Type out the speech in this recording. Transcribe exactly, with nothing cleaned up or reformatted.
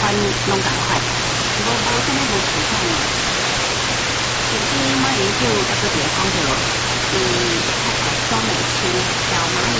款拢共款，无无啥物无同款的。其实马英九那个地方就，嗯，他在双美区小蚂蚁